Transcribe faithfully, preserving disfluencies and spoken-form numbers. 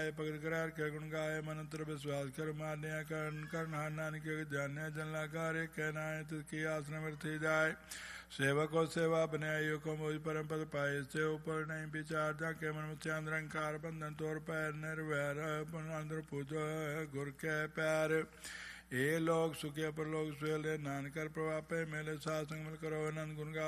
पाए पकड़ करार के गुण गाए मनंत्र विश्वास कर मान्य कर्ण कर्ण हर नानक जान्य जन लाकारे कहना है तिसकी आसन वृथी जाए सेवक को सेवा बने आयु को मोहि परम पद पाए से ऊपर नहीं विचार जाके मन में चंद्रंकार बंधन तोर पैर निर्वैर पुनर पूजो गुर के पैर ए लोग सुखे पर लोग स्वेले नानकर प्रभापे मेले सासंग मिल करो नंद गुण गा